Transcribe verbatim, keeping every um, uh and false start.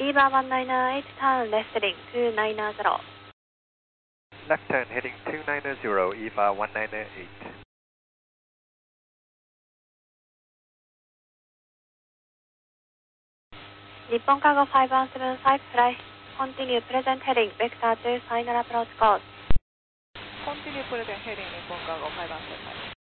イーバーワンナインエイト turn left heading two nine zero. Left turn heading two nine zero, E V A one nine eight. 日本カーゴファイブワンセブンファイブ fly continue present heading vector two final approach course. Continue present heading 日本カーゴファイブワンセブンファイブ